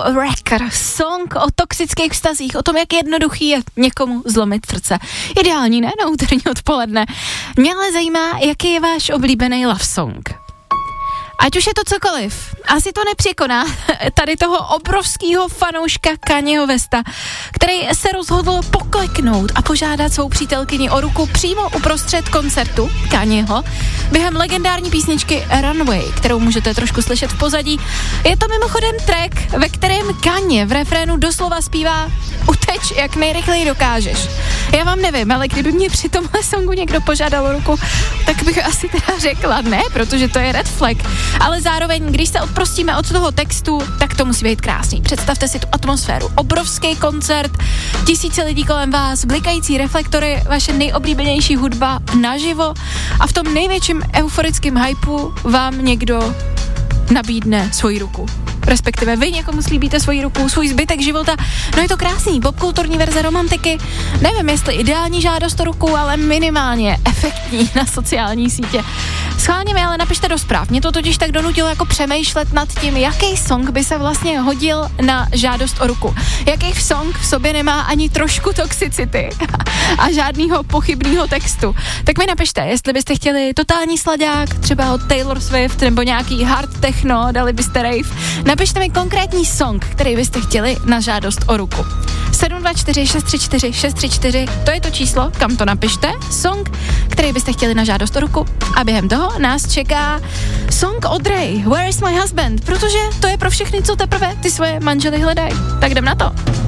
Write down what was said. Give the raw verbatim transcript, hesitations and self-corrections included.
Wrecker, song o toxických vztazích, o tom, jak jednoduchý je někomu zlomit srdce. Ideální, ne? Na úterní odpoledne. Mě ale zajímá, jaký je váš oblíbený love song. Ať už je to cokoliv, asi to nepřekoná tady toho obrovského fanouška Kanyeho Westa, který se rozhodl pokleknout a požádat svou přítelkyni o ruku přímo uprostřed koncertu Kanyeho během legendární písničky Runway, kterou můžete trošku slyšet v pozadí. Je to mimochodem track, ve kterém Kanye v refrénu doslova zpívá uteč, jak nejrychleji dokážeš. Já vám nevím, ale kdyby mě při tomhle songu někdo požádal o ruku, tak bych asi teda řekla ne, protože to je red flag. Ale zároveň, když se odprostíme od toho textu, tak to musí být krásný. Představte si tu atmosféru. Obrovský koncert, tisíce lidí kolem vás, blikající reflektory, vaše nejoblíbenější hudba naživo a v tom největším euforickém hypeu vám někdo nabídne svoji ruku. Respektive vy někomu slíbíte svoji ruku, svůj zbytek života. No je to krásný, popkulturní verze romantiky. Nevím, jestli ideální žádost o ruku, ale minimálně efektní na sociální sítě. Schválně mi ale napište do zpráv. Mě to totiž tak donutilo jako přemýšlet nad tím, jaký song by se vlastně hodil na žádost o ruku. Jaký song v sobě nemá ani trošku toxicity a žádnýho pochybného textu. Tak mi napište, jestli byste chtěli totální slaďák, třeba od Taylor Swift, nebo nějaký hard techno, dali byste rave. Napište mi konkrétní song, který byste chtěli na žádost o ruku. sedm dva čtyři šest tři čtyři šest tři čtyři, to je to číslo, kam to napište. Song, který byste chtěli na žádost o ruku. A během toho nás čeká song od Ray, Where is my husband? Protože to je pro všechny, co teprve ty svoje manžely hledají. Tak jdem na to.